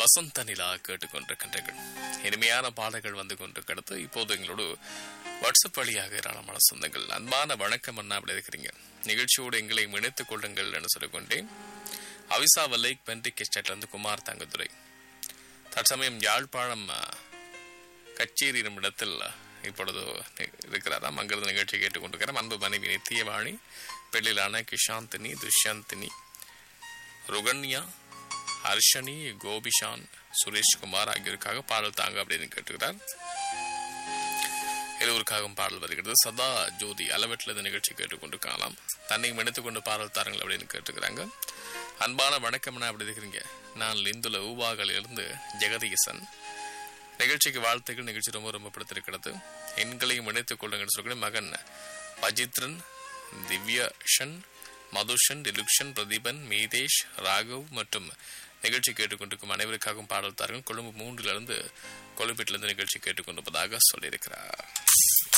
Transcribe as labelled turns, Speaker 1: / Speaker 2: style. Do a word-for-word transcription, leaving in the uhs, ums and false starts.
Speaker 1: வசந்த நிலா கேட்டுக்கொண்டிருக்கின்றீர்கள். இனிமையான பாடல்கள் வந்து கொண்டிருக்கிறது. இப்போது எங்களோடு வாட்ஸ்அப் வழியாக ஏராளமான சொந்தங்கள் அன்பான வணக்கம் அண்ணா அப்படி இருக்கிறீங்க, நிகழ்ச்சியோடு எங்களை இணைத்துக் கொள்ளுங்கள் என்று சொல்லிக்கொண்டேன். அவிசா லேக் பென்டிக் எஸ்டேட்ல இருந்து குமார் தங்கதுரை தற்சமயம் யாழ்ப்பாணம் கச்சேரி இடத்தில் இப்பொழுது இருக்கிறாராம். அங்கிருந்து நிகழ்ச்சி கேட்டுக்கொண்டிருக்கிறார். அன்பு மனைவி நித்தியவாணி, பெண்ணிலான கிஷாந்தினி, துஷ்யந்தினி, ருகன்யா, ஹர்ஷனி, கோபிஷான், சுரேஷ்குமார் ஆகியோருக்காக பாடல் தாங்க அப்படின்னு கேட்டுக்கிறார். இருவருக்காகவும் பாடல் வருகிறது. சதா ஜோதி அளவெட்டில் இந்த நிகழ்ச்சி கேட்டுக்கொண்டிருக்கலாம். தன்னையும் எடுத்துக் கொண்டு பாடல் தாருங்கள் அப்படின்னு கேட்டுக்கிறாங்க. அன்பான வணக்கம்னா அப்படி இருக்கிறீங்க. நான் லிந்துல ஊவாகளில் இருந்து ஜெகதீசன். நிகழ்ச்சிக்கு வாழ்த்துக்கள். நிகழ்ச்சி ரொம்ப ரொம்ப பிடித்திருக்கிறது. எண்களையும் இணைத்துக் கொள்ளுங்கள் சொல்கிற மகன் அஜித்ரன், திவ்யஷன், மதுஷன், டிலுக்ஷன், பிரதீபன், மீதேஷ், ராகவ் மற்றும் நிகழ்ச்சி கேட்டுக்கொண்டிருக்கும் அனைவருக்காகவும் பாடல் தாருங்கள். கொழும்பு மூன்றிலிருந்து கொழும்பிட்டிலிருந்து நிகழ்ச்சி கேட்டுக்கொண்டிருப்பதாக சொல்லியிருக்கிறார்.